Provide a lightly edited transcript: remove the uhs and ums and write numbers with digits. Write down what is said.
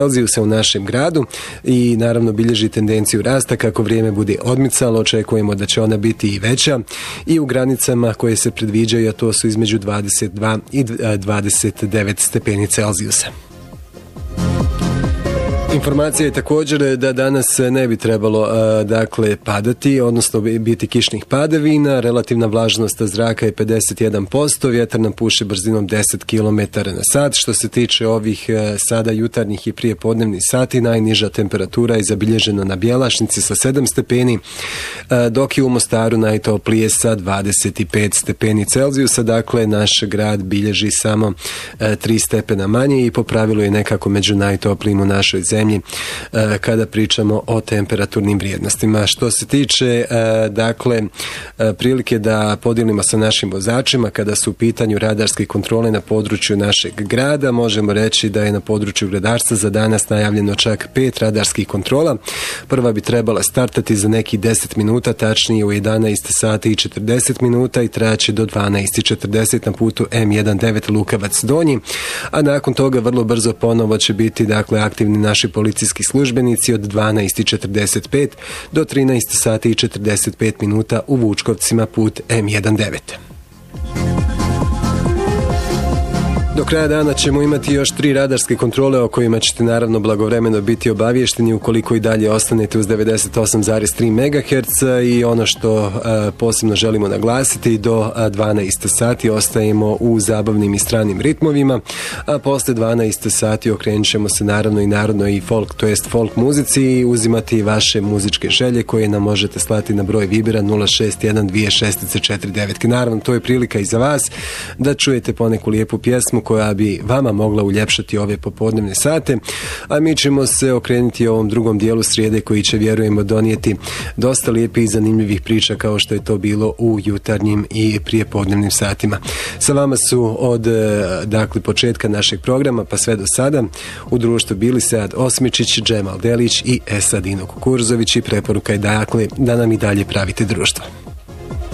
Celzijusa u našem gradu i naravno bilježi tendenciju rasta. Kako vrijeme bude odmicalo, očekujemo da će ona biti i veća i u granicama koje se predviđaju, a to su između 22 i 29 stepeni Celzijusa. Informacija je također da danas ne bi trebalo padati, odnosno biti kišnih padavina. Relativna vlažnost zraka je 51%, vjetar nam puše brzinom 10 km na sat. Što se tiče ovih sada jutarnjih i prijepodnevnih sati, najniža temperatura je zabilježena na Bjelašnici sa 7 stepeni, dok je u Mostaru najtoplije sa 25 stepeni Celzijusa. Dakle, naš grad bilježi samo 3 stepena manje i po pravilu je nekako među najtoplijim u našoj zemlji kada pričamo o temperaturnim vrijednostima. Što se tiče prilike da podijelimo sa našim vozačima kada su u pitanju radarske kontrole na području našeg grada, možemo reći da je na području gradarstva za danas najavljeno čak 5 radarskih kontrola. Prva bi trebala startati za nekih 10 minuta, tačnije u 11 sati i 40 minuta i trajaće do 12:40 na putu M19 Lukavac Donji, a nakon toga vrlo brzo ponovo će biti aktivni naši policijski službenici od 12:45 do 13 sati i 45 minuta u Vučkovcima put M19. Do kraja dana ćemo imati još 3 radarske kontrole o kojima ćete naravno blagovremeno biti obavješteni ukoliko i dalje ostanete uz 98,3 MHz i ono što posebno želimo naglasiti, do 12 sati ostajemo u zabavnim i stranim ritmovima, a posle 12 sati okrenut ćemo se naravno i narodnoj folk, to jest folk muzici i uzimati vaše muzičke želje koje nam možete slati na broj Vibera 0612649. Naravno, to je prilika i za vas da čujete poneku lijepu pjesmu koja bi vama mogla uljepšati ove popodnevne sate, a mi ćemo se okrenuti ovom drugom dijelu srijede koji će, vjerujemo, donijeti dosta lijepih i zanimljivih priča kao što je to bilo u jutarnjim i prijepodnevnim satima. Sa vama su od početka našeg programa pa sve do sada u društvu bili Sead Osmičić, Džemal Delić i Esadino Kukurzović i preporuka je da nam i dalje pravite društvo.